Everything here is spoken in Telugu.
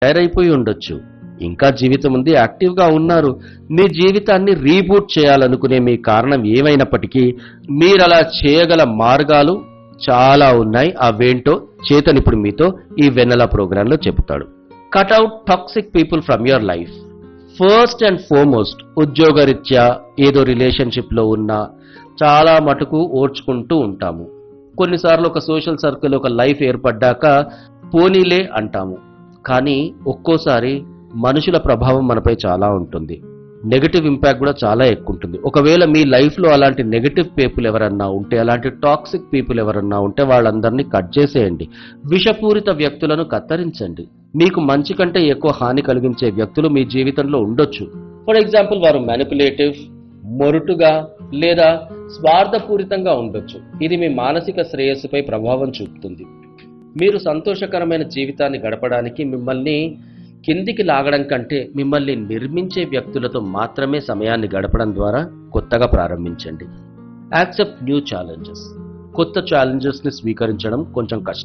రిటైర్ అయిపోయి ఉండొచ్చు, ఇంకా జీవితం ఉంది, యాక్టివ్గా ఉన్నారు. మీ జీవితాన్ని రీబూట్ చేయాలనుకునే మీ కారణం ఏమైనప్పటికీ మీరలా చేయగల మార్గాలు చాలా ఉన్నాయి. అవేంటో చేతన్ ఇప్పుడు మీతో ఈ వెన్నెల ప్రోగ్రాంలో చెబుతాడు. Cutout toxic people from your life. First and foremost, ఉద్యోగరీత్యా ఏదో రిలేషన్షిప్లో ఉన్నా చాలా మటుకు ఓర్చుకుంటూ ఉంటాము. కొన్నిసార్లు ఒక సోషల్ సర్కిల్, ఒక లైఫ్ ఏర్పడ్డాక పోనీలే అంటాము. కానీ ఒక్కోసారి మనుషుల ప్రభావం మనపై చాలా ఉంటుంది. నెగటివ్ ఇంపాక్ట్ కూడా చాలా ఎక్కువ ఉంటుంది. ఒకవేళ మీ లైఫ్లో అలాంటి నెగటివ్ పీపుల్ ఎవరన్నా ఉంటే, అలాంటి టాక్సిక్ పీపుల్ ఎవరన్నా ఉంటే వాళ్ళందరినీ కట్ చేసేయండి. విషపూరిత వ్యక్తులను కత్తిరించండి. మీకు మంచి కంటే ఎక్కువ హాని కలిగించే వ్యక్తులు మీ జీవితంలో ఉండొచ్చు. ఫర్ ఎగ్జాంపుల్, వారు మ్యానిపులేటివ్, మొరుటుగా లేదా స్వార్థపూరితంగా ఉండొచ్చు. ఇది మీ మానసిక శ్రేయస్సుపై ప్రభావం చూపుతుంది. మీరు సంతోషకరమైన జీవితాన్ని గడపడానికి మిమ్మల్ని కిందికి లాగడం కంటే మిమ్మల్ని నిర్మించే వ్యక్తులతో మాత్రమే సమయాన్ని గడపడం ద్వారా కొత్తగా ప్రారంభించండి. Accept new challenges. కొత్త ఛాలెంజెస్ని స్వీకరించడం కొంచెం కష్టం.